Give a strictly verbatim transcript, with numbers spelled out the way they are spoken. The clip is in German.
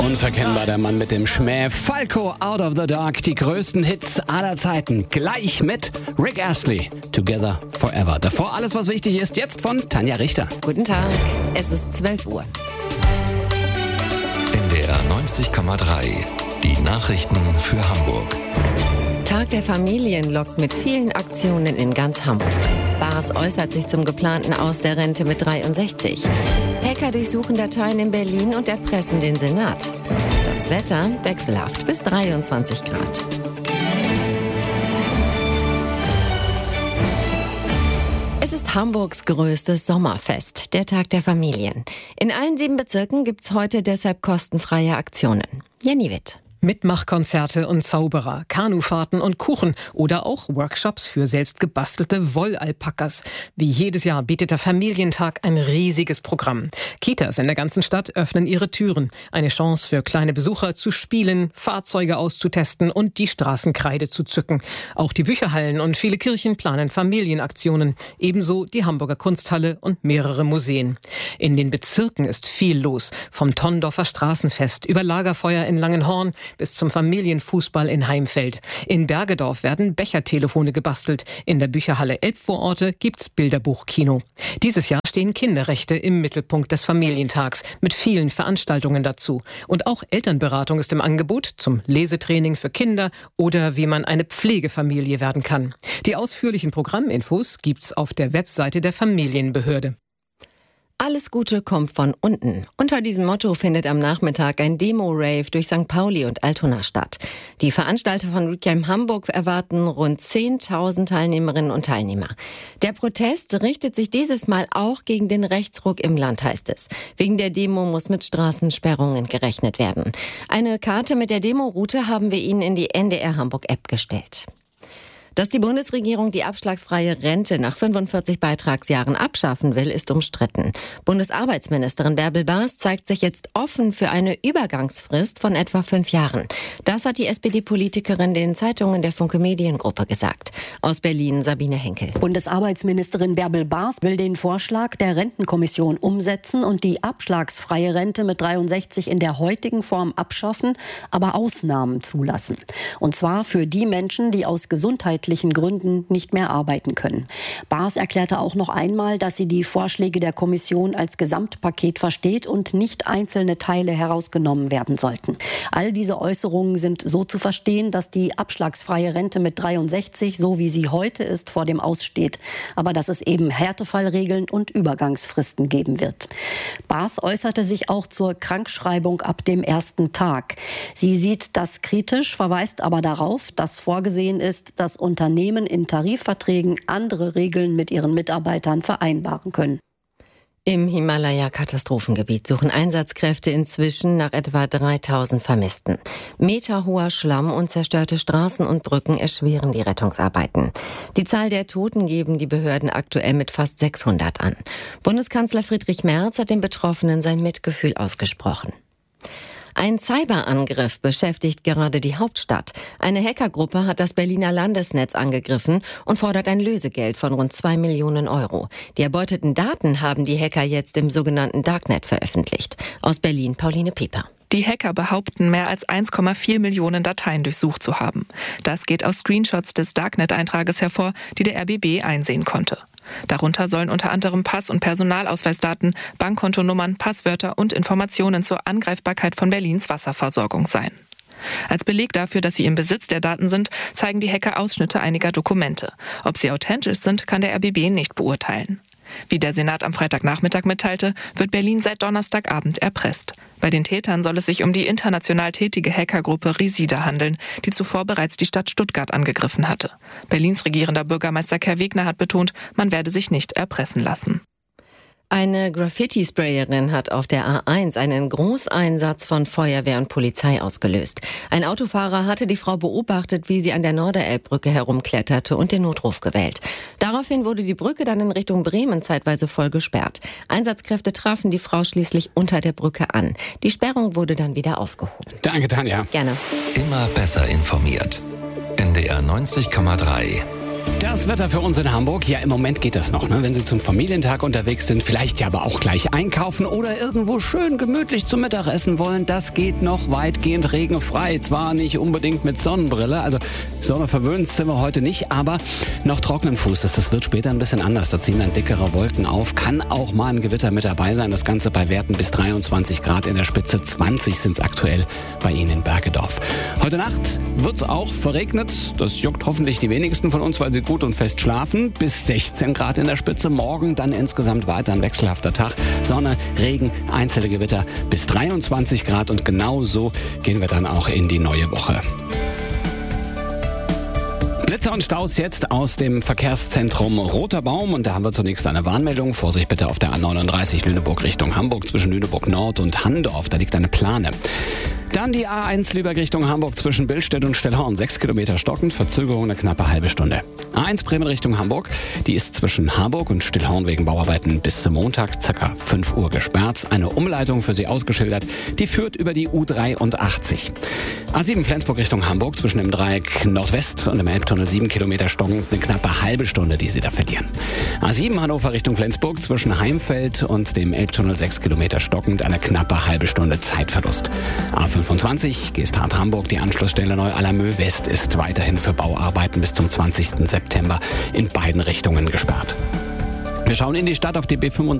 Unverkennbar der Mann mit dem Schmäh. Falco, Out of the Dark, die größten Hits aller Zeiten. Gleich mit Rick Astley, Together Forever. Davor alles, was wichtig ist, jetzt von Tanja Richter. Guten Tag, es ist zwölf Uhr. N D R neunzig Komma drei, die Nachrichten für Hamburg. Tag der Familien lockt mit vielen Aktionen in ganz Hamburg. Bars äußert sich zum geplanten Aus der Rente mit dreiundsechzig. Hacker durchsuchen Dateien in Berlin und erpressen den Senat. Das Wetter wechselhaft bis dreiundzwanzig Grad. Es ist Hamburgs größtes Sommerfest, der Tag der Familien. In allen sieben Bezirken gibt's heute deshalb kostenfreie Aktionen. Jenny Witt. Mitmachkonzerte und Zauberer, Kanufahrten und Kuchen oder auch Workshops für selbst gebastelte Wollalpakas. Wie jedes Jahr bietet der Familientag ein riesiges Programm. Kitas in der ganzen Stadt öffnen ihre Türen. Eine Chance für kleine Besucher zu spielen, Fahrzeuge auszutesten und die Straßenkreide zu zücken. Auch die Bücherhallen und viele Kirchen planen Familienaktionen. Ebenso die Hamburger Kunsthalle und mehrere Museen. In den Bezirken ist viel los. Vom Tondorfer Straßenfest über Lagerfeuer in Langenhorn bis zum Familienfußball in Heimfeld. In Bergedorf werden Bechertelefone gebastelt. In der Bücherhalle Elbvororte gibt's Bilderbuchkino. Dieses Jahr stehen Kinderrechte im Mittelpunkt des Familientags mit vielen Veranstaltungen dazu. Und auch Elternberatung ist im Angebot zum Lesetraining für Kinder oder wie man eine Pflegefamilie werden kann. Die ausführlichen Programminfos gibt's auf der Webseite der Familienbehörde. Alles Gute kommt von unten. Unter diesem Motto findet am Nachmittag ein Demo-Rave durch Sankt Pauli und Altona statt. Die Veranstalter von Reclaim Hamburg erwarten rund zehntausend Teilnehmerinnen und Teilnehmer. Der Protest richtet sich dieses Mal auch gegen den Rechtsruck im Land, heißt es. Wegen der Demo muss mit Straßensperrungen gerechnet werden. Eine Karte mit der Demoroute haben wir Ihnen in die N D R Hamburg-App gestellt. Dass die Bundesregierung die abschlagsfreie Rente nach fünfundvierzig Beitragsjahren abschaffen will, ist umstritten. Bundesarbeitsministerin Bärbel Baas zeigt sich jetzt offen für eine Übergangsfrist von etwa fünf Jahren. Das hat die S P D-Politikerin den Zeitungen der Funke Mediengruppe gesagt. Aus Berlin Sabine Henkel. Bundesarbeitsministerin Bärbel Baas will den Vorschlag der Rentenkommission umsetzen und die abschlagsfreie Rente mit dreiundsechzig in der heutigen Form abschaffen, aber Ausnahmen zulassen. Und zwar für die Menschen, die aus Gesundheit Gründen nicht mehr arbeiten können. Baas erklärte auch noch einmal, dass sie die Vorschläge der Kommission als Gesamtpaket versteht und nicht einzelne Teile herausgenommen werden sollten. All diese Äußerungen sind so zu verstehen, dass die abschlagsfreie Rente mit dreiundsechzig, so wie sie heute ist, vor dem Aus steht. Aber dass es eben Härtefallregeln und Übergangsfristen geben wird. Baas äußerte sich auch zur Krankschreibung ab dem ersten Tag. Sie sieht das kritisch, verweist aber darauf, dass vorgesehen ist, dass Unternehmen in Tarifverträgen andere Regeln mit ihren Mitarbeitern vereinbaren können. Im Himalaya-Katastrophengebiet suchen Einsatzkräfte inzwischen nach etwa dreitausend Vermissten. Meterhoher Schlamm und zerstörte Straßen und Brücken erschweren die Rettungsarbeiten. Die Zahl der Toten geben die Behörden aktuell mit fast sechshundert an. Bundeskanzler Friedrich Merz hat den Betroffenen sein Mitgefühl ausgesprochen. Ein Cyberangriff beschäftigt gerade die Hauptstadt. Eine Hackergruppe hat das Berliner Landesnetz angegriffen und fordert ein Lösegeld von rund zwei Millionen Euro. Die erbeuteten Daten haben die Hacker jetzt im sogenannten Darknet veröffentlicht. Aus Berlin Pauline Pieper. Die Hacker behaupten, mehr als eins Komma vier Millionen Dateien durchsucht zu haben. Das geht aus Screenshots des Darknet-Eintrages hervor, die der R B B einsehen konnte. Darunter sollen unter anderem Pass- und Personalausweisdaten, Bankkontonummern, Passwörter und Informationen zur Angreifbarkeit von Berlins Wasserversorgung sein. Als Beleg dafür, dass sie im Besitz der Daten sind, zeigen die Hacker Ausschnitte einiger Dokumente. Ob sie authentisch sind, kann der R B B nicht beurteilen. Wie der Senat am Freitagnachmittag mitteilte, wird Berlin seit Donnerstagabend erpresst. Bei den Tätern soll es sich um die international tätige Hackergruppe Risida handeln, die zuvor bereits die Stadt Stuttgart angegriffen hatte. Berlins regierender Bürgermeister Kai Wegner hat betont, man werde sich nicht erpressen lassen. Eine Graffiti-Sprayerin hat auf der A eins einen Großeinsatz von Feuerwehr und Polizei ausgelöst. Ein Autofahrer hatte die Frau beobachtet, wie sie an der Norderelbbrücke herumkletterte und den Notruf gewählt. Daraufhin wurde die Brücke dann in Richtung Bremen zeitweise voll gesperrt. Einsatzkräfte trafen die Frau schließlich unter der Brücke an. Die Sperrung wurde dann wieder aufgehoben. Danke, Tanja. Gerne. Immer besser informiert. N D R neunzig Komma drei. Das Wetter für uns in Hamburg, ja im Moment geht das noch, ne? Wenn Sie zum Familientag unterwegs sind, vielleicht ja aber auch gleich einkaufen oder irgendwo schön gemütlich zum Mittagessen wollen, das geht noch weitgehend regenfrei. Zwar nicht unbedingt mit Sonnenbrille, also Sonne verwöhnt sind wir heute nicht, aber noch trockenen Fußes. Das wird später ein bisschen anders, da ziehen dann dickere Wolken auf, kann auch mal ein Gewitter mit dabei sein. Das Ganze bei Werten bis dreiundzwanzig Grad in der Spitze, zwanzig sind es aktuell bei Ihnen in Bergedorf. Heute Nacht wird es auch verregnet, das juckt hoffentlich die wenigsten von uns, weil sie gut und fest schlafen, bis sechzehn Grad in der Spitze. Morgen dann insgesamt weiter ein wechselhafter Tag. Sonne, Regen, einzelne Gewitter bis dreiundzwanzig Grad und genau so gehen wir dann auch in die neue Woche. Blitzer und Staus jetzt aus dem Verkehrszentrum Roter Baum und da haben wir zunächst eine Warnmeldung. Vorsicht bitte auf der A neununddreißig Lüneburg Richtung Hamburg zwischen Lüneburg Nord und Handorf, da liegt eine Plane. Dann die A eins Lübeck Richtung Hamburg zwischen Billstedt und Stillhorn, sechs Kilometer stockend, Verzögerung eine knappe halbe Stunde. A eins Bremen Richtung Hamburg, die ist zwischen Harburg und Stillhorn wegen Bauarbeiten bis zum Montag ca. fünf Uhr gesperrt. Eine Umleitung für Sie ausgeschildert, die führt über die U dreiundachtzig. A sieben Flensburg Richtung Hamburg zwischen dem Dreieck Nordwest und dem Elbtunnel sieben Kilometer stockend, eine knappe halbe Stunde, die Sie da verlieren. A sieben Hannover Richtung Flensburg zwischen Heimfeld und dem Elbtunnel sechs Kilometer stockend, eine knappe halbe Stunde Zeitverlust. A fünfundzwanzig Geesthacht Hamburg, die Anschlussstelle Neu-Allermöh West ist weiterhin für Bauarbeiten bis zum zwanzigsten September in beiden Richtungen gesperrt. Wir schauen in die Stadt auf die B fünfundsechzig